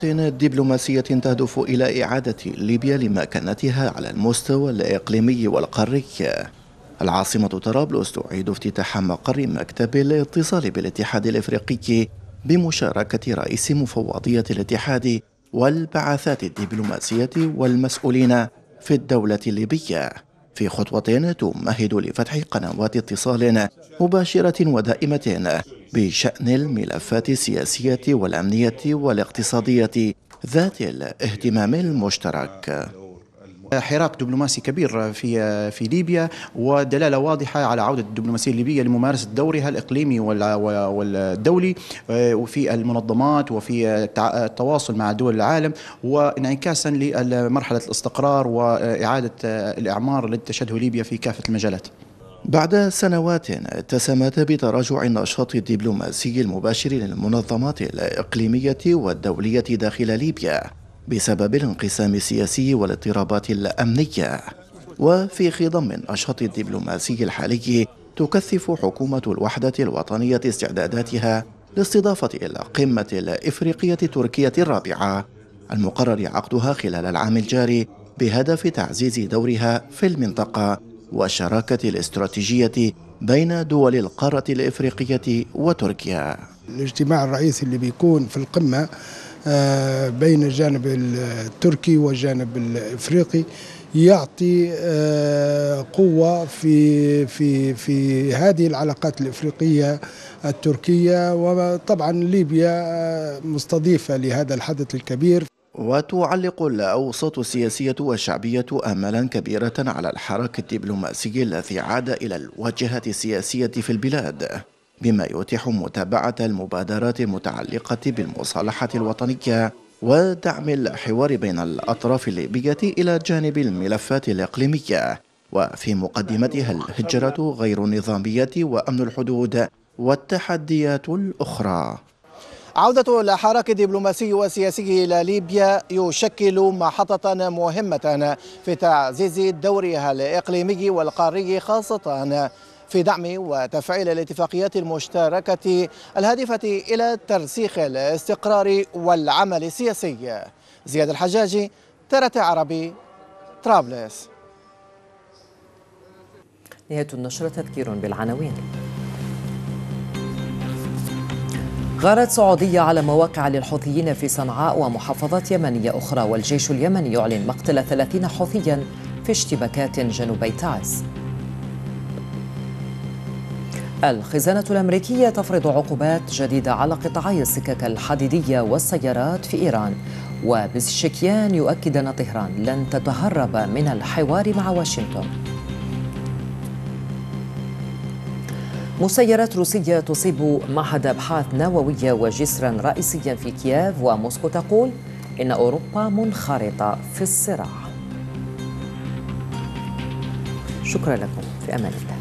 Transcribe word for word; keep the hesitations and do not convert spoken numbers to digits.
دبلوماسية تهدف إلى إعادة ليبيا لمكانتها على المستوى الإقليمي والقاري. العاصمة طرابلس تعيد افتتاح مقر مكتب الاتصال بالاتحاد الإفريقي بمشاركة رئيس مفوضية الاتحاد والبعثات الدبلوماسية والمسؤولين في الدولة الليبية، في خطوة تمهد لفتح قنوات اتصال مباشرة ودائمة بشأن الملفات السياسية والأمنية والاقتصادية ذات الاهتمام المشترك. حراك دبلوماسي كبير في في ليبيا، ودلاله واضحه على عوده الدبلوماسيه الليبيه لممارسه دورها الاقليمي والدولي وفي المنظمات وفي التواصل مع دول العالم، وانعكاسا لمرحله الاستقرار واعاده الاعمار التي تشهده ليبيا في كافه المجالات. بعد سنوات اتسمت بتراجع النشاط الدبلوماسي المباشر للمنظمات الإقليمية والدولية داخل ليبيا بسبب الانقسام السياسي والاضطرابات الأمنية، وفي خضم النشاط الدبلوماسي الحالي تكثف حكومة الوحدة الوطنية استعداداتها لاستضافة القمة الإفريقية التركية الرابعة المقرر عقدها خلال العام الجاري بهدف تعزيز دورها في المنطقة والشراكة الاستراتيجية بين دول القارة الإفريقية وتركيا. الاجتماع الرئيسي اللي بيكون في القمة بين الجانب التركي والجانب الإفريقي يعطي قوة في في في هذه العلاقات الإفريقية التركية، وطبعا ليبيا مستضيفة لهذا الحدث الكبير. وتعلق الأوساط السياسية والشعبية آمالا كبيرة على الحراك الدبلوماسي الذي عاد إلى الواجهة السياسية في البلاد، بما يتيح متابعة المبادرات المتعلقة بالمصالحة الوطنية ودعم الحوار بين الأطراف الليبية إلى جانب الملفات الإقليمية، وفي مقدمتها الهجرة غير النظامية وأمن الحدود والتحديات الأخرى. عودة الحراك الدبلوماسي والسياسي إلى ليبيا يشكل محطة مهمة في تعزيز دورها الإقليمي والقاري، خاصة في دعم وتفعيل الاتفاقيات المشتركة الهادفة إلى ترسيخ الاستقرار والعمل السياسي. زياد الحجاجي، ترى عربي، طرابلس. نهاية النشرة. تذكير بالعناوين. غارت سعودية على مواقع للحوثيين في صنعاء ومحافظات يمنية أخرى، والجيش اليمني يعلن مقتل ثلاثين حوثيا في اشتباكات جنوبي تعز. الخزانة الأمريكية تفرض عقوبات جديدة على قطاعي السكك الحديدية والسيارات في إيران، وبزشكيان يؤكد أن طهران لن تتهرب من الحوار مع واشنطن. مسيرات روسية تصيب معهد أبحاث نووية وجسرا رئيسيا في كييف، وموسكو تقول إن أوروبا منخرطة في الصراع. شكرا لكم، في أمان الله.